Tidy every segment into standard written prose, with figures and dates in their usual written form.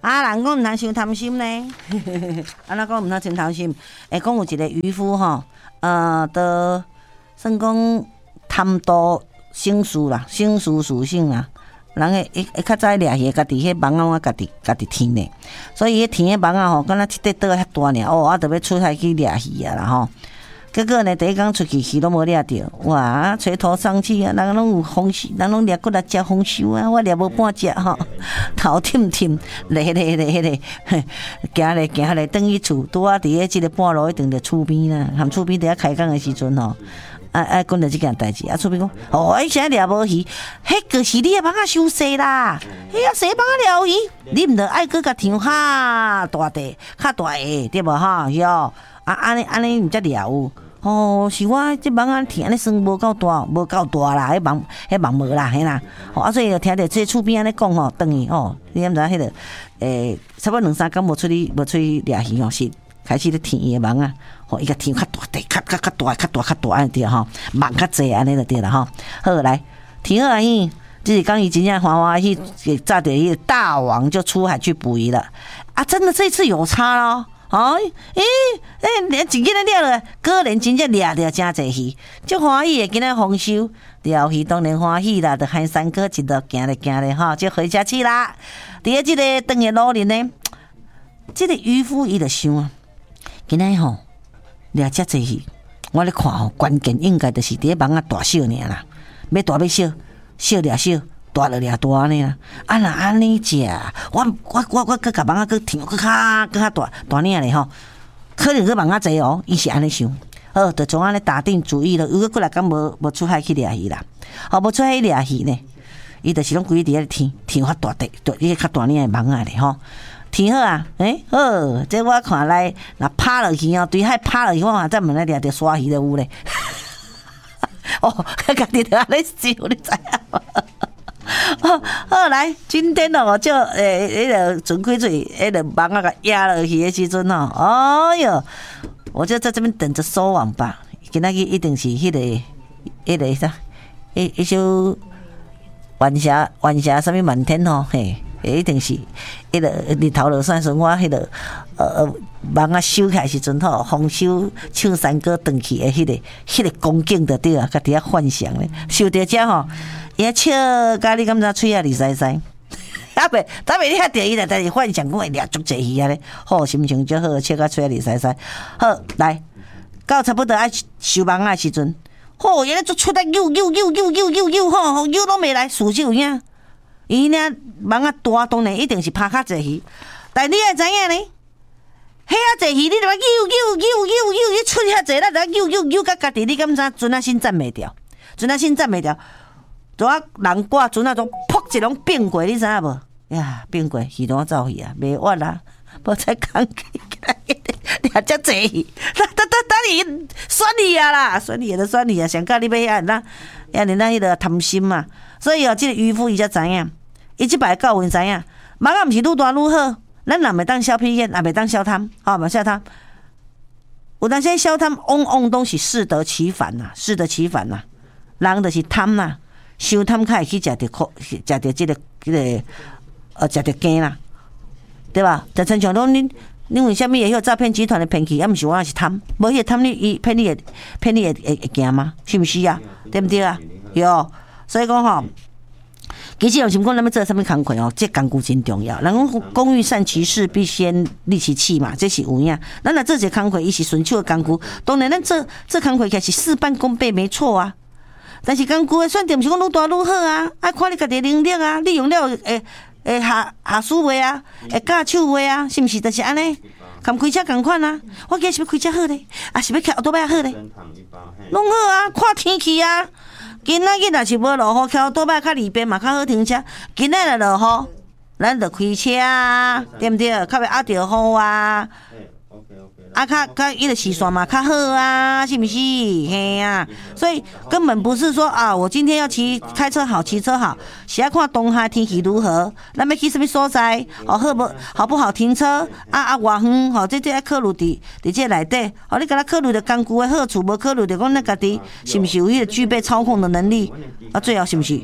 人讲毋通伤贪心呢，安怎讲毋通伤贪心？讲有一个渔夫吼，都算讲贪多性事啦，性事属性啦。人会较早掠鱼，家己迄网啊，我家己添咧，所以迄添迄网啊吼，敢若一块倒遐大尔，我著要出海去掠鱼啊啦吼。结果呢，第一工出去鱼都无掠着，哇，垂头丧气啊！人拢有丰收，人拢掠过来食丰收啊，我掠无半只吼，头忝忝，咧，行咧，转去厝，拄啊伫迄即个半路一定着厝边啦，含厝边伫遐开工的时阵吼。讲到即件代志，厝边讲，迄现在掠无鱼，迄就是你的网仔收细啦，迄洗网仔掠鱼，你毋着爱搁甲抢较大地、较大个，对无吼？哟，安尼毋则掠有。是我即网仔听安尼算无够大啦，迄网无啦，嘿啦。所以就听着即厝边安尼讲吼，转去你毋知迄个差不多2-3工无出去掠鱼吼，是开始咧添伊的网啊。伊甲添较大地，较大安尼对吼，网较济安尼就对啦吼。好来，添好安尼，即是讲伊真正欢喜，炸着伊大王就出海去捕鱼了啊！真的这次有差咯。真紧掠了，个人真正掠着真济鱼，足欢喜的，今仔丰收，钓鱼当然欢喜啦，就喊三哥一路行咧吼，就回家去啦。伫咧即个长的路林呢，即个渔夫伊就想啊，今仔吼掠遮济鱼，我咧看吼，关键应该就是伫咧网仔大小尔啦，要大要小，小掠小。大了掠大安尼啦，若安尼食，我搁甲网仔搁添，搁较大尔咧吼，可能搁网仔济伊是安尼想，就从安尼打定主意了。如果过来讲无出海去掠鱼啦，无出海去掠鱼呢，伊就是拢规伫遐添较大地，伊较大尔的网仔咧吼，添好啊，好，这我看来若拍落去对海拍落去，我看再问来掠着鲨鱼就有咧，家己就安尼笑，你知影？好来，今天就迄个准开水，迄个网仔甲压落去的时阵哎哟，我就在这边等着收网吧。今仔日一定是迄个啥，迄首晚霞什么满天一定是迄个日头落山时，我迄个网仔收起来时阵丰收唱山歌转去的迄个光景就对啊，家己遐幻想咧，收到遮伊笑甲你感觉嘴啊，哩塞塞，当袂你遐着伊啦，但是幻想讲会掠足济鱼啊咧，心情就好，笑甲嘴啊，哩塞塞。好，来到差不多爱收网仔时阵，伊咧做出来游，游拢袂来，事实有影。伊呢网仔大当然一定是拍较济鱼，但你也知影呢，遐济鱼你着游，你出遐济，咱着游甲家己，你感觉船仔先站袂掉，昨人挂船仔种噗一拢变过，你知影无？呀，变过鱼拢走去啊，袂活啦，无再讲掠遮济鱼，等你选你啊啦，选你啊，上到你要遐迄个贪心嘛，所以即个渔夫伊才知影，伊即摆教训知影，网仔毋是愈大愈好，咱若袂当小屁眼，也袂当小贪，袂小贪。有当时小贪往都是适得其反呐，人就是贪呐。伤贪较会去食着即个食着羹啦，对吧？就亲像讲恁为虾米会迄诈骗集团的骗去，毋是我也是贪，无迄个贪你骗你会惊吗？是毋是啊？对毋对啊？哟，所以讲其实有想讲咱要做啥物工课这工具真重要。人讲工欲善其事，必先利其器嘛，这是有影。咱若做一个工课，伊是顺手的工具，当然咱做工课起来是事半功倍，没错啊。但是工具的选择毋是讲愈大愈好啊，爱看你家己能力啊，你用了会下手袂啊，会教手袂啊，是毋是？就是安尼，含开车共款啊。我今是要开车好咧，啊是要骑奥多摆好咧，拢好啊，看天气啊。今仔日若是无落雨，骑奥多摆较利便嘛，较好停车。今仔日落雨，咱就开车啊，对毋对？较袂压着雨啊。较伊个时线嘛较好啊，是不是？嘿啊，所以根本不是说啊，我今天要开车好，骑车好，是要看当下天气如何，咱要去什么所在，好不好停车啊？偌远这要考虑伫这内底，你甲咱考虑着工具的好处，无考虑着讲咱家己是不是有迄个具备操控的能力啊？最后是不是？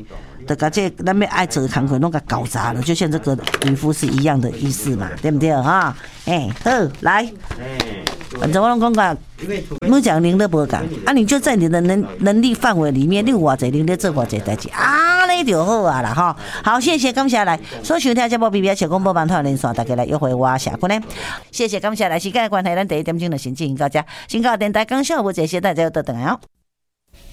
就甲这咱要爱做的工课拢甲搞砸了，就像这个渔夫是一样的意思嘛，对不对哈？好，来，反正我拢讲过，每讲您都无讲，你就在你的能力范围里面，你有偌济您咧做偌济代志，那就好啊啦哈。好，谢谢，感谢来，所收听节目 BBS 小广播网团连线，大家来约会我下坤呢，谢谢，感谢来，时间的关系，咱第一点钟就先进行到这，先到电台讲笑，无这些大家要倒转来哦。